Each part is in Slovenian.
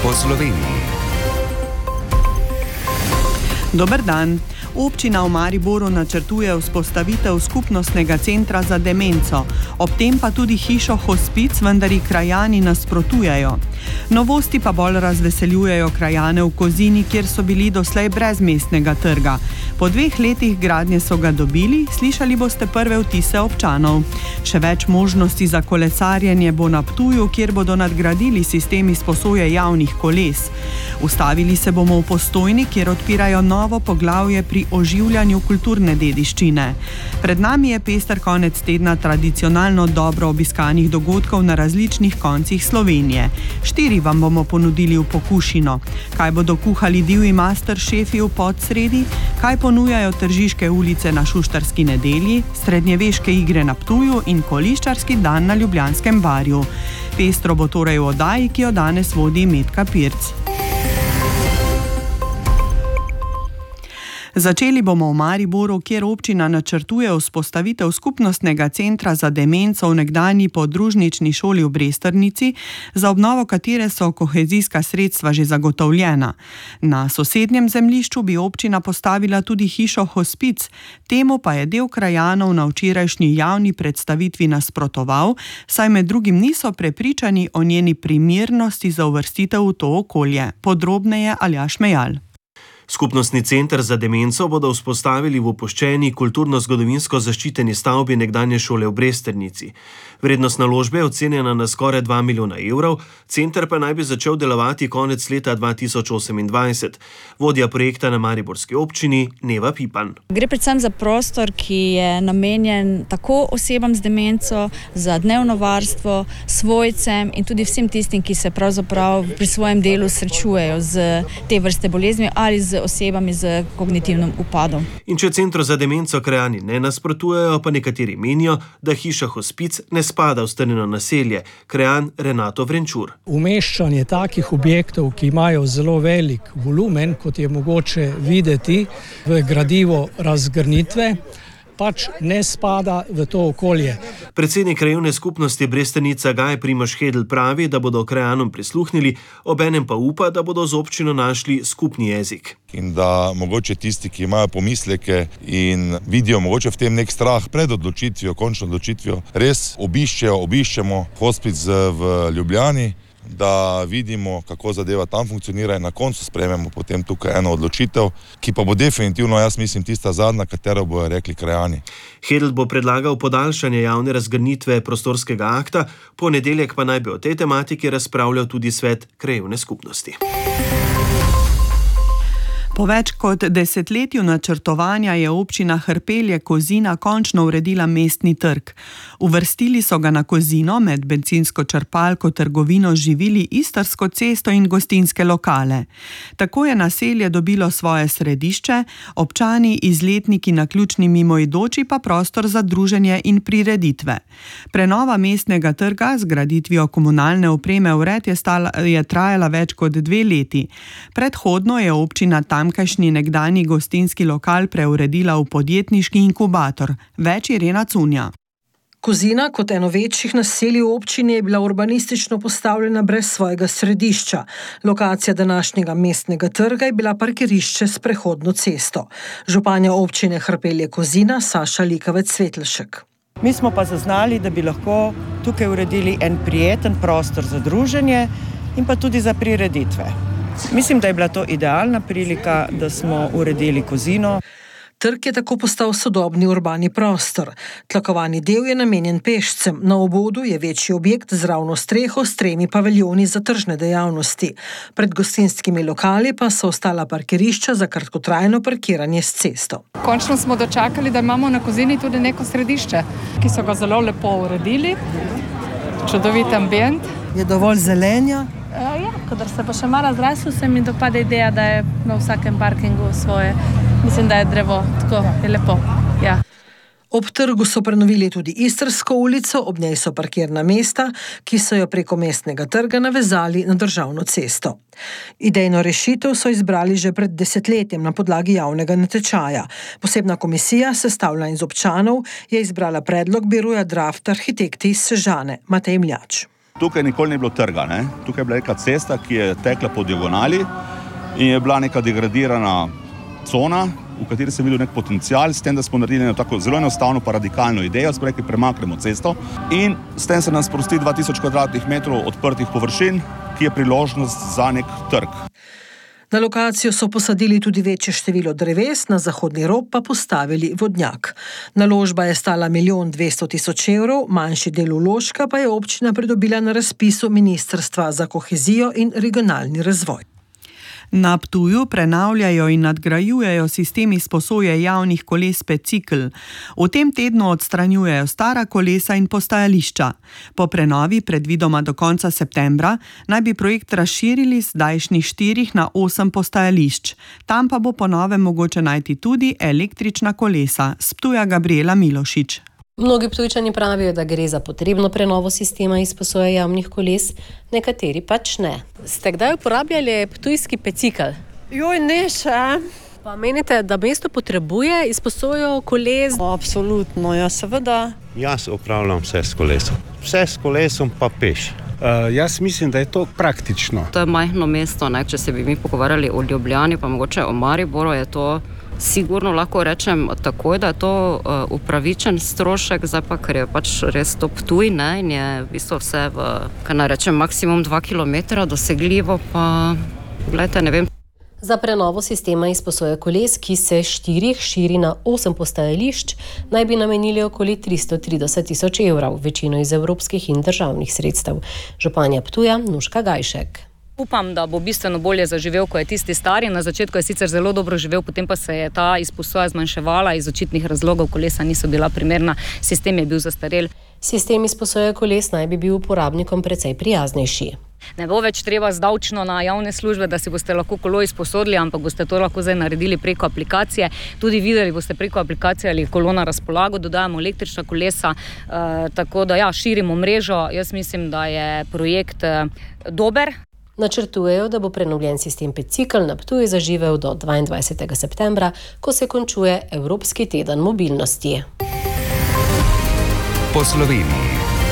po Sloveniji. Dober dan. Občina v Mariboru načrtuje vzpostavitev skupnostnega centra za demenco, ob tem pa tudi hišo hospic, vendar ji krajani nasprotujejo. Novosti pa bolj razveseljujejo krajane v Kozini, kjer so bili doslej brez mestnega trga. Po 2 letih gradnje so ga dobili, slišali boste prve vtise občanov. Še več možnosti za kolesarjenje bo na Ptuju, kjer bodo nadgradili sistem izposoje javnih koles. Ustavili se bomo v Postojni, kjer odpirajo novo poglavje pri oživljanju kulturne dediščine. Pred nami je pester konec tedna tradicionalno dobro obiskanih dogodkov na različnih koncih Slovenije. 4 vam bomo ponudili v pokušino. Kaj bodo kuhali divji masteršefi v Podsredi, kaj ponujajo Tržiške ulice na Šuštarski nedelji, srednjeveške igre na Ptuju in koliščarski dan na Ljubljanskem barju. Pestro bo torej v oddaji, ki jo danes vodi Metka Pirc. Začeli bomo v Mariboru, kjer občina načrtuje vzpostavitev skupnostnega centra za demenco v nekdanji podružnični šoli v Bresternici, za obnovo katere so kohezijska sredstva že zagotovljena. Na sosednjem zemljišču bi občina postavila tudi hišo hospic, temu pa je del krajanov na včerajšnji javni predstavitvi nasprotoval, saj med drugim niso prepričani o njeni primernosti za uvrstitev v to okolje. Podrobneje Aljaž Mejal. Skupnostni center za demenco bodo vzpostavili v opuščeni kulturno-zgodovinsko zaščiteni stavbi nekdanje šole v Bresternici. Vrednost naložbe je ocenjena na skoraj 2 milijona evrov, center pa naj bi začel delovati konec leta 2028. Vodja projekta na mariborski občini Neva Pipan. Gre predvsem za prostor, ki je namenjen tako osebam z demenco, za dnevno varstvo, svojcem in tudi vsem tistim, ki se pravzaprav pri svojem delu srečujejo z te vrste bolezni ali z osebami z kognitivnim upadom. In če centru za demenco krajani ne nasprotujejo, pa nekateri menijo, da hiša hospic ne spada v strnjeno naselje. Krajan Renato Vrenčur. Umeščanje takih objektov, ki imajo zelo velik volumen, kot je mogoče videti v gradivo razgrnitve, pač ne spada v to okolje. Predsednik krajevne skupnosti Bresternica Gaj Primož Hedl pravi, da bodo krajanom prisluhnili, obenem pa upa, da bodo z občino našli skupni jezik. In da mogoče tisti, ki imajo pomisleke in vidijo mogoče v tem nek strah pred odločitvijo, končno odločitvijo, res obiščemo hospic v Ljubljani, da vidimo, kako zadeva tam funkcionira in na koncu sprejmemo potem tukaj eno odločitev, ki pa bo definitivno, jaz mislim, tista zadnja, katero bojo rekli krajani. Hedl bo predlagal podaljšanje javne razgrnitve prostorskega akta, po nedeljek pa naj bi o tej tematiki razpravljal tudi svet krajevne skupnosti. Po več kot desetletju načrtovanja je občina Hrpelje-Kozina končno uredila mestni trg. Uvrstili so ga na Kozino med bencinsko črpalko, trgovino z živili, Istrsko cesto in gostinske lokale. Tako je naselje dobilo svoje središče, občani, izletniki, naključni mimoidoči pa prostor za druženje in prireditve. Prenova mestnega trga z graditvijo komunalne opreme vred je trajala več kot 2 leti. Predhodno je občina tamkajšnji nekdanji gostinski lokal preuredila v podjetniški inkubator. Več Irena Cunja. Kozina kot eno večjih naselij v občini je bila urbanistično postavljena brez svojega središča. Lokacija današnjega mestnega trga je bila parkirišče s prehodno cesto. Županja občine Hrpelje-Kozina Saša Likavec-Svetlšek. Mi smo pa zaznali, da bi lahko tukaj uredili en prijeten prostor za druženje in pa tudi za prireditve. Mislim, da je bila to idealna prilika, da smo uredili Kozino. Trg je tako postal sodobni urbani prostor. Tlakovani del je namenjen pešcem. Na obodu je večji objekt z ravno streho s 3 paviljoni za tržne dejavnosti. Pred gostinskimi lokali pa so ostala parkirišča za kratkotrajno parkiranje s cesto. Končno smo dočakali, da imamo na Kozini tudi neko središče, ki so ga zelo lepo uredili. Čudovit ambient. Je dovolj zelenja? Ja, kadar se pa še malo zraslo, se mi dopade ideja, da je na vsakem parkingu svoje. Mislim, da je drevo, tako je lepo. Ja. Ob trgu so prenovili tudi Istrsko ulico, ob njej so parkirna mesta, ki so jo preko mestnega trga navezali na državno cesto. Idejno rešitev so izbrali že pred 10 na podlagi javnega natečaja. Posebna komisija, sestavljena iz občanov, je izbrala predlog biroja Draft Arhitekti iz Sežane, Matej Mljač. Tukaj nikoli ni bilo trga, ne? Tukaj je bila neka cesta, ki je tekla po diagonali in je bila neka degradirana cona, v kateri se je videl nek potencial, s tem, da smo naredili tako zelo enostavno pa radikalno idejo, smo rekli, premaknemo cesto in s tem se nam sprosti 2000 kvadratnih metrov odprtih površin, ki je priložnost za nek trg. Na lokacijo so posadili tudi večje število dreves, na zahodni rob pa postavili vodnjak. Naložba je stala 1 200 000 evrov, manjši del vložka pa je občina pridobila na razpisu Ministrstva za kohezijo in regionalni razvoj. Na Ptuju prenavljajo in nadgrajujejo sistem izposoje javnih koles Specikel. V tem tednu odstranjujejo stara kolesa in postajališča. Po prenovi, predvidoma do konca septembra, naj bi projekt razširili z zdajšnjih 4 na 8 postajališč. Tam pa bo po novem mogoče najti tudi električna kolesa. S Ptuja Gabriela Milošič. Mnogi Ptujčani pravijo, da gre za potrebno prenovo sistema izposoje javnih koles, nekateri pač ne. Ste kdaj uporabljali ptujski Specikel? Joj, ne še. Pa menite, da mesto potrebuje izposojo koles? Absolutno, ja, seveda. Jaz upravljam vse s kolesom. Vse s kolesom pa peš. Jaz mislim, da je to praktično. To je majhno mesto, ne? Če se bi mi pogovarjali o Ljubljani, pa mogoče o Mariboru, je to sigurno lahko rečem takoj, da je to upravičen strošek, zdaj pa, ker je pač res to Ptuj, ne, in je v bistvu vse v, kaj naj rečem, maksimum 2 kilometra dosegljivo, pa gledajte, ne vem. Za prenovo sistema izposoje koles, ki se 4 širi na 8 postajališč, naj bi namenili okoli 330 000 evrov, večino iz evropskih in državnih sredstev. Županja Ptuja Nuška Gajšek. Upam, da bo bistveno bolje zaživel, ko je tisti stari. Na začetku je sicer zelo dobro živel, potem pa se je ta izposoja zmanjševala iz očitnih razlogov, kolesa niso bila primerna, sistem je bil zastarel. Sistem izposoje koles naj bi bil uporabnikom precej prijaznejši. Ne bo več treba zdavčno na javne službe, da si boste lahko kolo izposodili, ampak boste to lahko zdaj naredili preko aplikacije. Tudi videli boste preko aplikacije ali kolo na razpolago, dodajamo električna kolesa, tako da ja, širimo mrežo. Jaz mislim, da je projekt dober. Načrtujejo, da bo prenovljen sistem Specikel na Ptuju zaživel do 22. septembra, ko se končuje Evropski teden mobilnosti. Po Sloveniji.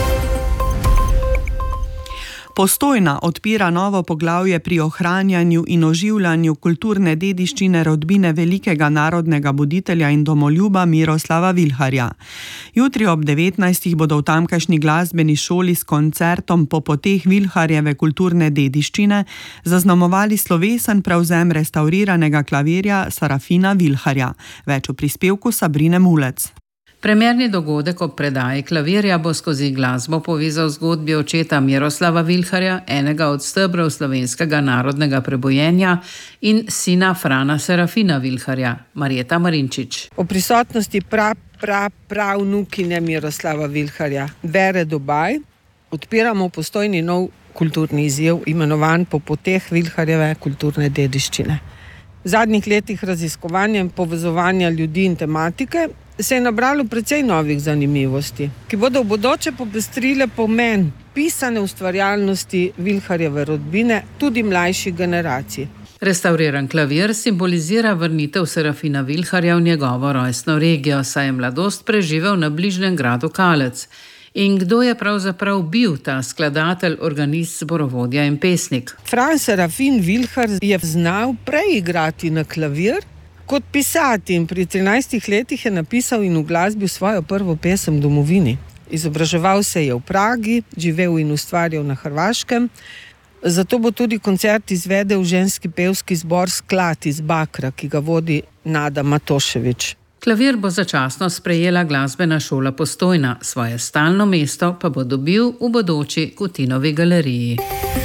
Postojna odpira novo poglavje pri ohranjanju in oživljanju kulturne dediščine rodbine velikega narodnega buditelja in domoljuba Miroslava Vilharja. Jutri ob 19. bodo v tamkajšnji glasbeni šoli s koncertom po poteh Vilharjeve kulturne dediščine zaznamovali slovesen prevzem restauriranega klavirja Sarafina Vilharja. Več v prispevku Sabrine Mulec. Premierni dogodek ob predaji klavirja bo skozi glasbo povezal zgodbi očeta Miroslava Vilharja, enega od stebrov slovenskega narodnega prebojenja, in sina Frana Serafina Vilharja, Marjeta Marinčič. O prisotnosti pravnukine Miroslava Vilharja, Vere Dobaj, odpiramo v Postojni nov kulturni izziv, imenovan po poteh Vilharjeve kulturne dediščine. V zadnjih letih raziskovanja in povezovanja ljudi in tematike se je nabralo precej novih zanimivosti, ki bodo v bodoče popestrile pomen pisane ustvarjalnosti Vilharjeve rodbine tudi mlajših generacij. Restauriran klavir simbolizira vrnitev Serafina Vilharja v njegovo rojstno regijo, saj je mladost preživel na bližnjem gradu Kalec. In kdo je pravzaprav bil ta skladatelj, organist, zborovodja in pesnik? Fran Serafin Vilhar je znal preigrati na klavir kot pisati in pri 13 letih je napisal in uglasbil svojo prvo pesem Domovini. Izobraževal se je v Pragi, živel in ustvarjal na Hrvaškem, zato bo tudi koncert izvedel ženski pevski zbor Sklad iz Bakra, ki ga vodi Nada Matošević. Klavir bo začasno sprejela glasbena šola Postojna, svoje stalno mesto pa bo dobil v bodoči Kutinovi galeriji.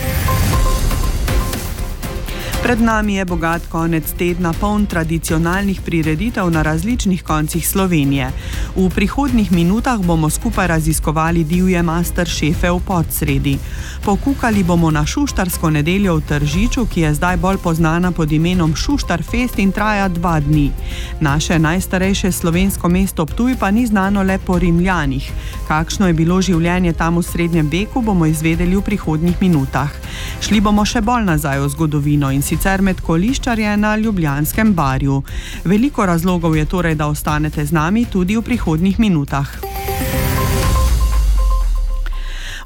Pred nami je bogat konec tedna, poln tradicionalnih prireditev na različnih koncih Slovenije. V prihodnjih minutah bomo skupaj raziskovali divje masterchefe v Podsredi. Pokukali bomo na šuštarsko nedeljo v Tržiču, ki je zdaj bolj poznana pod imenom Šuštarfest in traja 2 dni. Naše najstarejše slovensko mesto Ptuj pa ni znano le po Rimljanih. Kakšno je bilo življenje tam v srednjem veku, bomo izvedeli v prihodnjih minutah. Šli bomo še bolj nazaj v zgodovino in sicer med koliščarje na Ljubljanskem barju. Veliko razlogov je torej, da ostanete z nami tudi v prihodnjih minutah.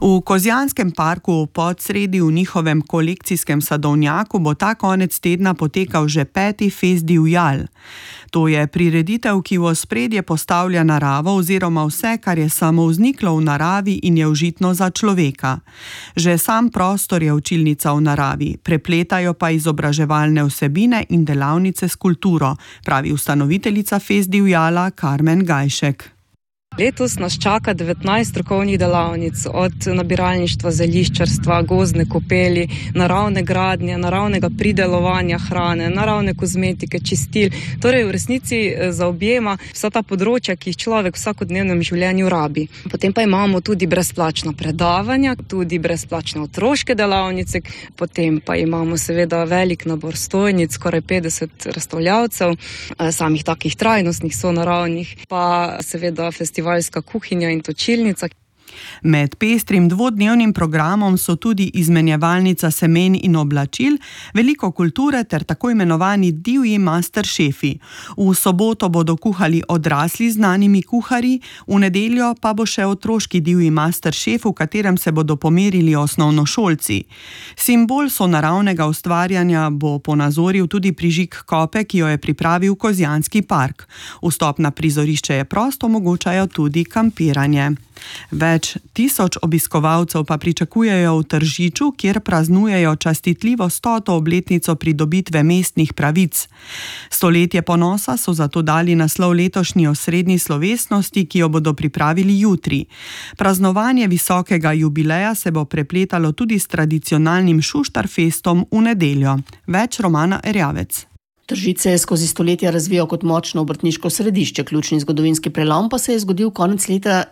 V Kozjanskem parku v Podsredi v njihovem kolekcijskem sadovnjaku bo ta konec tedna potekal že 5. Fest divjal. To je prireditev, ki v ospredje postavlja naravo oziroma vse, kar je samovzniklo v naravi in je užitno za človeka. Že sam prostor je učilnica v naravi, prepletajo pa izobraževalne vsebine in delavnice s kulturo, pravi ustanoviteljica Fest divjala Karmen Gajšek. Letos nas čaka 19 strokovnih delavnic, od nabiralništva, zeliščarstva, gozdne kopeli, naravne gradnje, naravnega pridelovanja hrane, naravne kozmetike, čistil. Torej v resnici zaobjema vsa ta področja, ki jih človek v vsakodnevnem življenju rabi. Potem pa imamo tudi brezplačna predavanja, tudi brezplačne otroške delavnice, potem pa imamo seveda velik nabor stojnic, skoraj 50 razstavljavcev, samih takih trajnostnih, sonaravnih, pa seveda festivalska kuhinja in točilnica. Med pestrim dvodnevnim programom so tudi izmenjevalnica semen in oblačil, veliko kulture ter tako imenovani divji masteršefi. V soboto bodo kuhali odrasli znanimi kuharji, v nedeljo pa bo še otroški divji masteršef, v katerem se bodo pomerili osnovnošolci. Simbol sonaravnega ustvarjanja bo ponazoril tudi prižig kope, ki jo je pripravil Kozjanski park. Vstop na prizorišče je prost, omogočajo tudi kampiranje. Več 1000 obiskovalcev pa pričakujejo v Tržiču, kjer praznujejo častitljivo 100. obletnico pridobitve mestnih pravic. Stoletje ponosa so zato dali naslov letošnji osrednji slovesnosti, ki jo bodo pripravili jutri. Praznovanje visokega jubileja se bo prepletalo tudi s tradicionalnim Šuštarfestom v nedeljo. Več Romana Erjavec. Tržič se je skozi stoletja razvijal kot močno obrtniško središče. Ključni zgodovinski prelom pa se je zgodil konec leta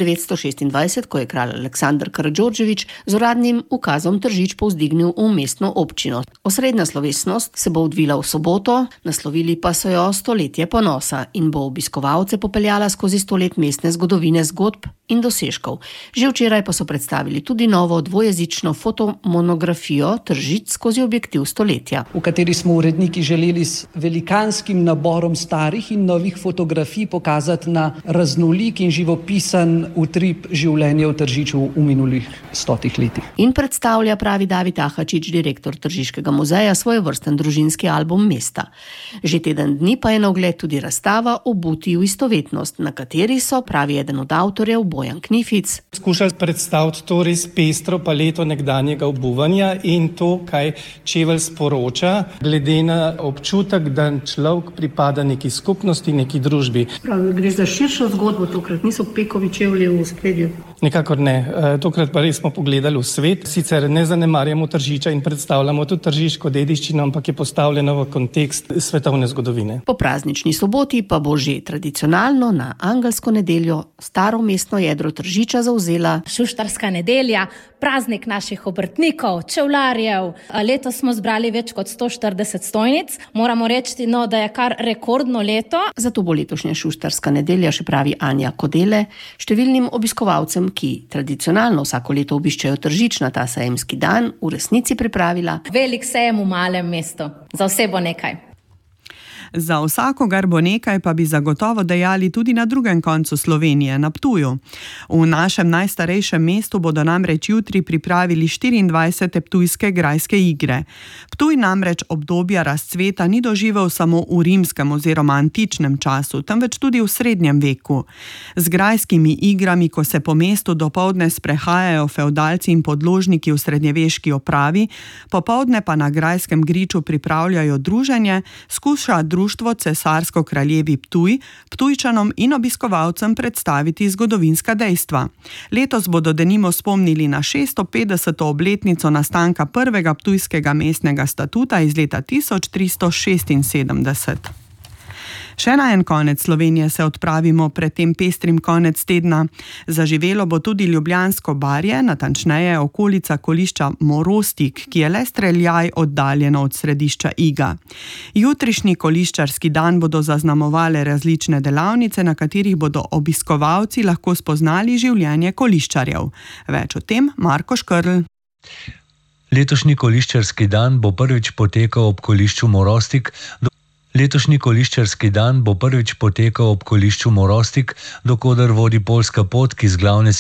1926, ko je kralj Aleksandar Karadžordžević z uradnim ukazom Tržič povzdignil v mestno občino. Osrednja slovesnost se bo odvila v soboto, naslovili pa so jo Stoletje ponosa in bo obiskovalce popeljala skozi 100 let mestne zgodovine zgodb in dosežkov. Že včeraj pa so predstavili tudi novo dvojezično fotomonografijo Tržič skozi objektiv stoletja, v kateri smo uredniki želeli s velikanskim naborom starih in novih fotografij pokazati na raznolik in živopisan utrip življenja v Tržiču v minulih 100 letih. In predstavlja, pravi David Ahačič, direktor Tržiškega muzeja, svojevrsten družinski album mesta. Že teden dni pa je na ogled tudi razstava Obuti v istovetnost, na kateri so, pravi eden od avtorjev, Bojan Knific, skušali predstaviti to res pestro paleto nekdanjega obuvanja in to, kaj čevelj sporoča, glede na občutek, da človek pripada neki skupnosti, neki družbi. Pravi, gre za širšo zgodbo, tokrat niso pekovi čevlji v ospredju. Nikakor ne. Tokrat pa res smo pogledali v svet. Sicer ne zanemarjamo Tržiča in predstavljamo tudi tržiško dediščino, ampak je postavljeno v kontekst svetovne zgodovine. Po praznični soboti pa bo že tradicionalno na angelsko nedeljo staro mestno jedro Tržiča zavzela Šuštarska nedelja, praznik naših obrtnikov, čevljarjev. Letos smo zbrali več kot 140 stojnic. Moramo reči, da je kar rekordno leto. Zato bo letošnja Šuštarska nedelja, še pravi Anja Kodele, številnim obiskovalcem, ki tradicionalno vsako leto obiščejo Tržič na ta sejemski dan, v resnici pripravila velik sejem v malem mestu. Za vse bo nekaj. Za vsakogar bo nekaj, pa bi zagotovo dejali tudi na drugem koncu Slovenije, na Ptuju. V našem najstarejšem mestu bodo namreč jutri pripravili 24. Ptujske grajske igre. Ptuj namreč obdobja razcveta ni doživel samo v rimskem oziroma antičnem času, temveč tudi v srednjem veku. Z grajskimi igrami, ko se po mestu dopoldne sprehajajo fevdalci in podložniki v srednjeveški opravi, popoldne pa na grajskem griču pripravljajo druženje, skuša Društvo Cesarsko-kraljevi Ptuj Ptujčanom in obiskovalcem predstaviti zgodovinska dejstva. Letos bodo denimo spomnili na 650. obletnico nastanka prvega ptujskega mestnega statuta iz leta 1376. Še na en konec Slovenije se odpravimo pred tem pestrim konec tedna. Zaživelo bo tudi Ljubljansko barje, natančneje okolica kolišča Morostik, ki je le streljaj oddaljeno od središča Iga. Jutrišnji koliščarski dan bodo zaznamovale različne delavnice, na katerih bodo obiskovalci lahko spoznali življenje koliščarjev. Več o tem Marko Škrl. Letošnji koliščarski dan bo prvič potekal ob kolišču Morostik, do koder vodi poljska pot, ki z glavne